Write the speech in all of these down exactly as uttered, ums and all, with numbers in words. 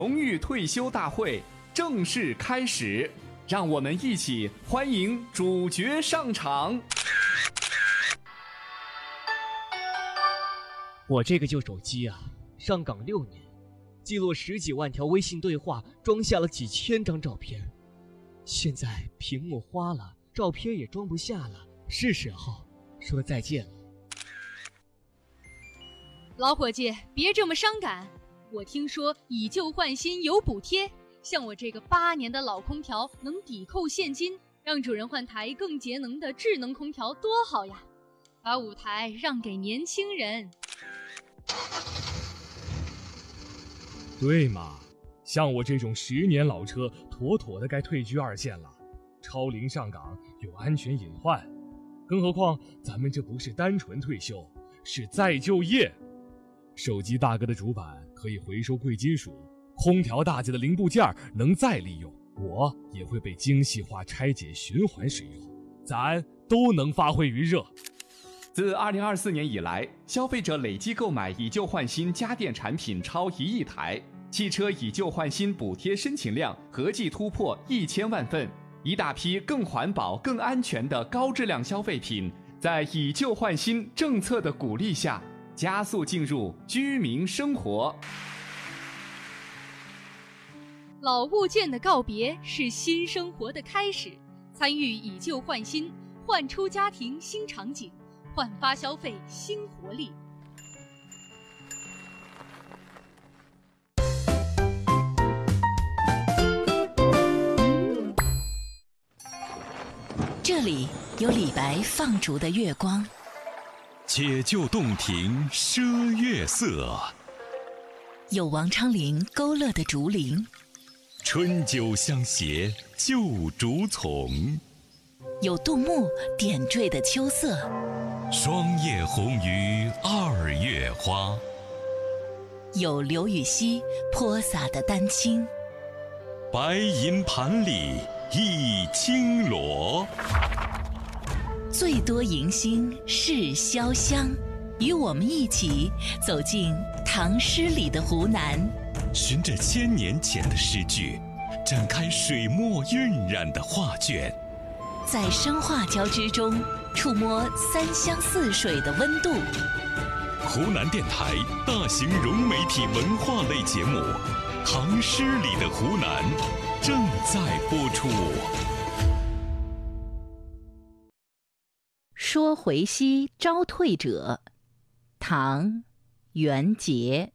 荣誉退休大会正式开始，让我们一起欢迎主角上场。 我这个旧手机啊，上岗六年，记录十几万条微信对话，装下了几千张照片。现在屏幕花了，照片也装不下了，是时候说再见了。 老伙计，别这么伤感。我听说以旧换新有补贴，像我这个八年的老空调能抵扣现金，让主人换台更节能的智能空调多好呀！把舞台让给年轻人。 对嘛，像我这种十年老车，妥妥的该退居二线了。超龄上岗有安全隐患，更何况咱们这不是单纯退休，是再就业。手机大哥的主板可以回收贵金属，空调大姐的零部件能再利用，我也会被精细化拆解循环使用，咱都能发挥余热。 自二零二四年以来，消费者累计购买以旧换新家电产品超一亿台，汽车以旧换新补贴申请量合计突破一千万份，一大批更环保、更安全的高质量消费品，在以旧换新政策的鼓励下，加速进入居民生活。 老物件的告别是新生活的开始，参与以旧换新，焕出家庭新场景，焕发消费新活力。 这里有李白放逐的月光， 解救洞庭赊月色， 有王昌龄勾勒的竹林， 春酒相携旧竹丛， 有杜牧点缀的秋色， 霜叶红于二月花， 有刘禹锡泼洒的丹青， 白银盘里一青螺， 最多迎新是潇湘，与我们一起走进唐诗里的湖南， 循着千年前的诗句，展开水墨晕染的画卷， 在生化交织中触摸三湘四水的温度。 湖南电台大型融媒体文化类节目《唐诗里的湖南》正在播出。 说回昔招退者，唐·元杰。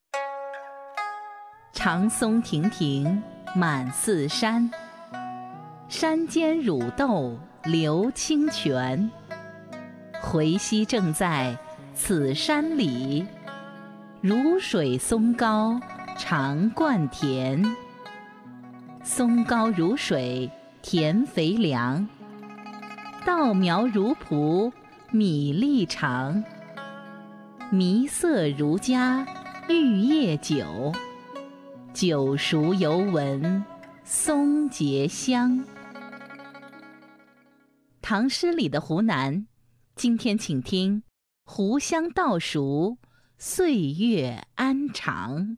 长松亭亭满寺山，山间乳豆流清泉。回昔正在此山里，如水松高常灌田。松高如水田肥良，稻苗如蒲米粒长。迷色如家玉液酒，酒熟犹闻松节香。唐诗里的湖南，今天请听湖湘稻熟，岁月安长。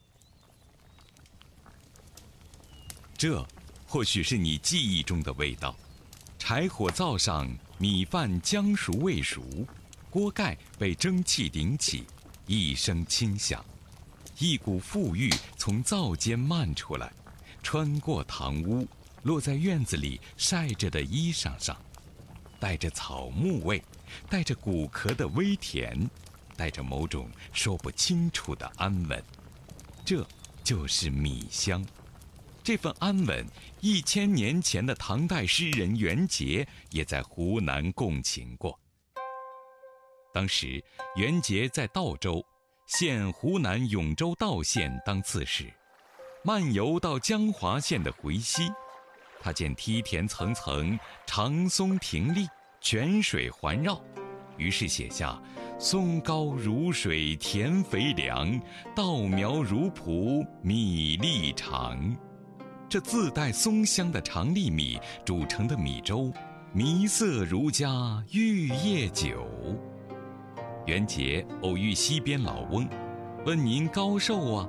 这或许是你记忆中的味道。柴火灶上，米饭将熟未熟，锅盖被蒸汽顶起，一声轻响，一股馥郁从灶间漫出来，穿过堂屋，落在院子里晒着的衣裳上，带着草木味，带着骨壳的微甜，带着某种说不清楚的安稳。这就是米香。这份安稳，一千年前的唐代诗人元杰也在湖南共情过。当时元杰在道州，现湖南永州道县当刺史，漫游到江华县的回溪，他见梯田层层，长松亭立，泉水环绕，于是写下松高如水田肥良，稻苗如蒲米粒长。这自带松香的长粒米煮成的米粥，迷色如家玉液酒。元杰偶遇溪边老翁，问您高寿啊？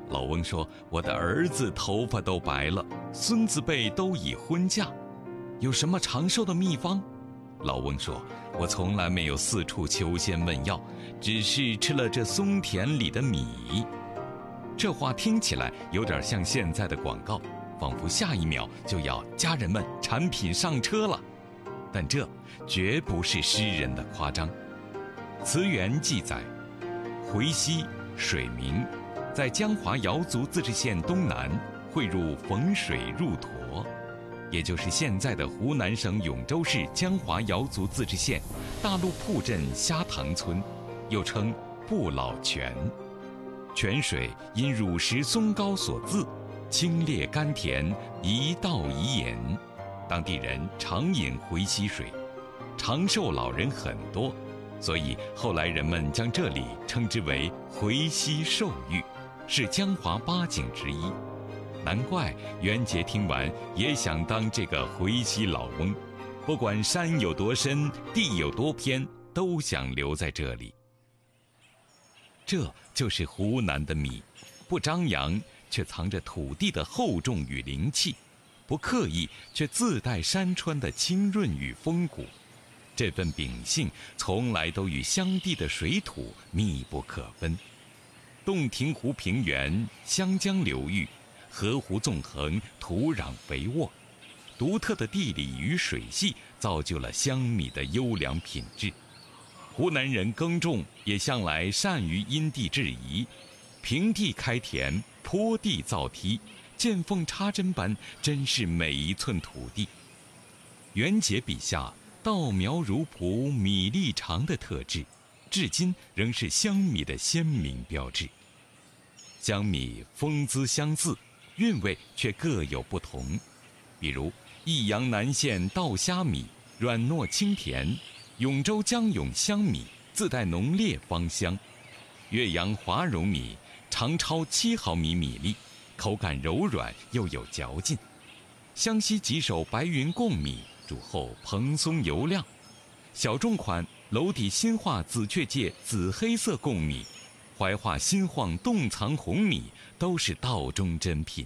老翁说：“我的儿子头发都白了，孙子辈都已婚嫁，有什么长寿的秘方？”老翁说：“我从来没有四处求仙问药，只是吃了这松田里的米。”这话听起来有点像现在的广告，仿佛下一秒就要家人们产品上车了。但这绝不是诗人的夸张。词源记载，回溪水名，在江华瑶族自治县东南，汇入汾水入沱，也就是现在的湖南省永州市江华瑶族自治县大路铺镇虾塘村，又称不老泉。泉水因乳石松高所自，清冽甘甜，一道宜言。当地人常饮回溪水，长寿老人很多，所以后来人们将这里称之为回溪寿域，是江华八景之一。难怪袁杰听完也想当这个回溪老翁，不管山有多深，地有多偏，都想留在这里。这就是湖南的米，不张扬却藏着土地的厚重与灵气，不刻意却自带山川的清润与风骨。这份秉性从来都与湘地的水土密不可分。洞庭湖平原、湘江流域，河湖纵横，土壤肥沃，独特的地理与水系造就了香米的优良品质。湖南人耕种也向来善于因地制宜，平地开田，坡地造梯，见缝插针般珍视每一寸土地。袁杰笔下稻苗如蒲、米粒长的特质，至今仍是香米的鲜明标志。香米风姿相似，韵味却各有不同。比如益阳南县稻虾米软糯清甜，永州江永香米自带浓烈芳香，岳阳华柔米长超七毫米米粒，口感柔软又有嚼劲。湘西几首白云贡米煮后蓬松油亮，小众款楼底新化紫雀界紫黑色贡米，怀化新晃洞藏红米都是道中珍品。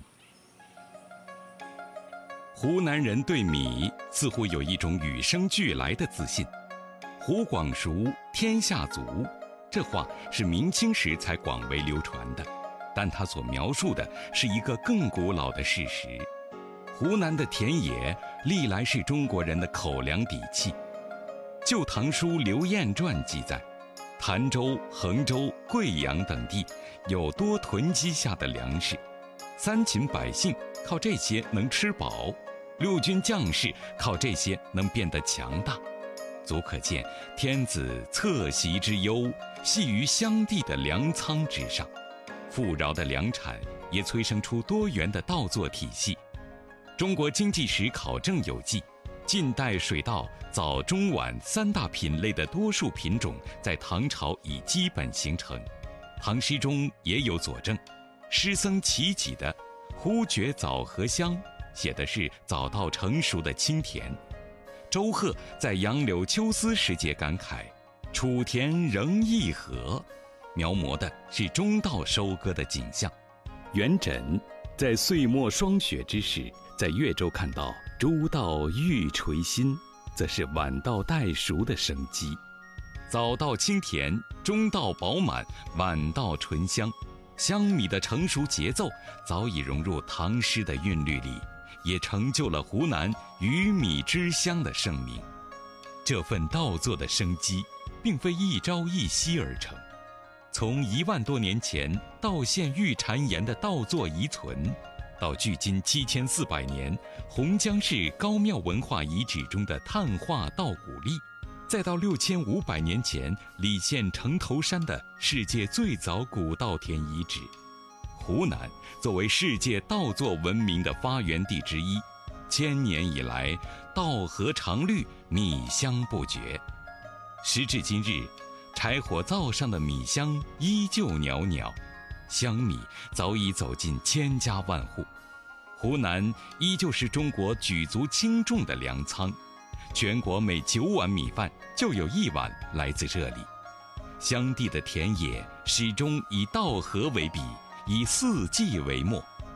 湖南人对米似乎有一种与生俱来的自信。湖广熟，天下足，这话是明清时才广为流传的，但它所描述的是一个更古老的事实。湖南的田野历来是中国人的口粮底气。《旧唐书·刘晏传》记载，潭州、衡州、贵阳等地有多囤积下的粮食，三秦百姓靠这些能吃饱，六军将士靠这些能变得强大。足可见天子侧席之忧系于湘地的粮仓之上。富饶的粮产也催生出多元的稻作体系。中国经济史考证有记，近代水稻早中晚三大品类的多数品种在唐朝已基本形成。唐诗中也有佐证，诗僧齐己的《忽觉枣核香》写的是早稻成熟的清甜。周贺在杨柳秋思时节感慨，楚田仍一禾，描摹的是中稻收割的景象。元稹在岁末霜雪之时，在越州看到诸稻欲垂心，则是晚稻待熟的生机。早稻清甜，中稻饱满，晚稻醇香，香米的成熟节奏早已融入唐诗的韵律里，也成就了湖南鱼米之乡的盛名。这份稻作的生机并非一朝一夕而成，从一万多年前稻县玉蟾岩的稻作遗存，到距今七千四百年洪江市高庙文化遗址中的碳化稻谷粒，再到六千五百年前澧县城头山的世界最早古稻田遗址，湖南作为世界稻作文明的发源地之一，千年以来稻禾常绿，米香不绝。时至今日，柴火灶上的米香依旧袅袅，香米早已走进千家万户。湖南依旧是中国举足轻重的粮仓，全国每九碗米饭就有一碗来自这里。湘地的田野始终以稻禾为比， 以四季为末。